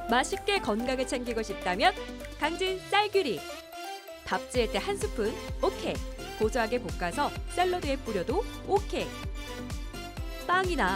맛있게 건강을 챙기고 싶다면 강진 쌀규리. 밥 지을 때 한 스푼 오케이. 고소하게 볶아서 샐러드에 뿌려도 오케이. 빵이나